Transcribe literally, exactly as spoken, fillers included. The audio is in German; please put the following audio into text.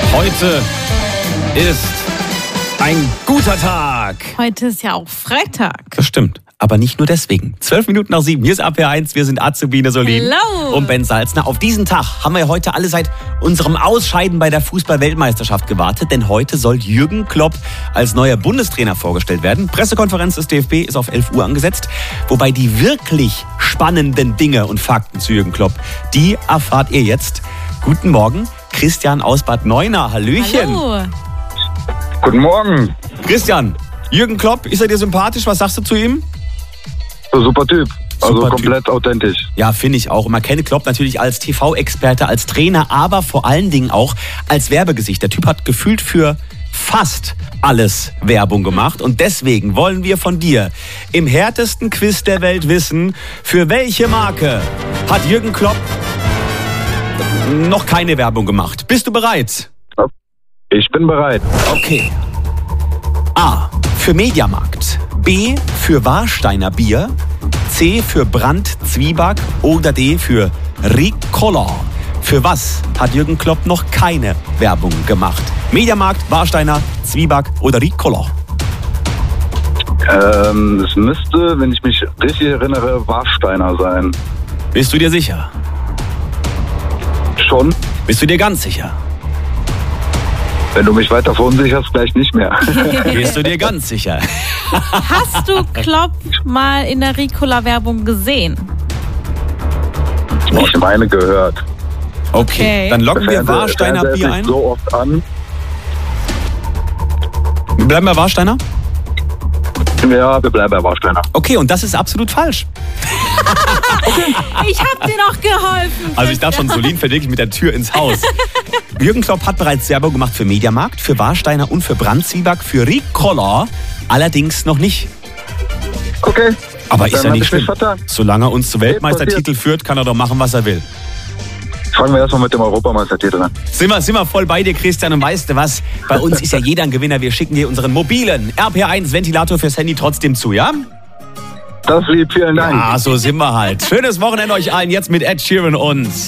Heute ist ein guter Tag. Heute ist ja auch Freitag. Das stimmt. Aber nicht nur deswegen. Zwölf Minuten nach sieben. Hier ist A P eins. Wir sind Azubine Solin Hello. und Ben Salzner. Auf diesen Tag haben wir heute alle seit unserem Ausscheiden bei der Fußball-Weltmeisterschaft gewartet. Denn heute soll Jürgen Klopp als neuer Bundestrainer vorgestellt werden. Pressekonferenz des D F B ist auf elf Uhr angesetzt. Wobei die wirklich spannenden Dinge und Fakten zu Jürgen Klopp, die erfahrt ihr jetzt. Guten Morgen, Christian aus Bad Neuenahr. Hallöchen. Hallo. Guten Morgen. Christian, Jürgen Klopp, ist er dir sympathisch? Was sagst du zu ihm? Super Typ. Also Super komplett Typ. authentisch. Ja, finde ich auch. Man kennt Klopp natürlich als T V-Experte, als Trainer, aber vor allen Dingen auch als Werbegesicht. Der Typ hat gefühlt für fast alles Werbung gemacht. Und deswegen wollen wir von dir im härtesten Quiz der Welt wissen, für welche Marke hat Jürgen Klopp noch keine Werbung gemacht. Bist du bereit? Ich bin bereit. Okay. A. Für Mediamarkt. B. Für Warsteiner Bier. C. Für Brandt Zwieback. Oder D. Für Ricola. Für was hat Jürgen Klopp noch keine Werbung gemacht? Mediamarkt, Warsteiner, Zwieback oder Ricola? Ähm, es müsste, wenn ich mich richtig erinnere, Warsteiner sein. Bist du dir sicher? Schon? Bist du dir ganz sicher? Wenn du mich weiter verunsicherst, gleich nicht mehr. Bist du dir ganz sicher? Hast du Klopp mal in der Ricola-Werbung gesehen? Ich meine gehört. Okay, Okay. dann loggen wir Fernseher- Warsteiner Fernseher Bier sich ein. so oft an. Bleiben wir Warsteiner? Ja, wir bleiben bei Warsteiner. Okay, und das ist absolut falsch. Ich hab dir noch geholfen. Also ich dachte schon, Solin fällt wirklich mit der Tür ins Haus. Jürgen Klopp hat bereits Werbung gemacht für Mediamarkt, für Warsteiner und für Brandt Zwieback, für Ricola, allerdings noch nicht. Okay. Aber ist Dann ja hab nicht ich mich schlimm. vertan. Solange er uns zu Weltmeistertitel führt, kann er doch machen, was er will. Fangen wir erstmal mit dem Europameistertitel an. Sind wir, sind wir voll bei dir, Christian, und weißt du was? Bei uns ist ja jeder ein Gewinner. Wir schicken dir unseren mobilen R P eins Ventilator fürs Handy trotzdem zu, ja? Das lieb, vielen Dank. Ah, so sind wir halt. Schönes Wochenende euch allen jetzt mit Ed Sheeran und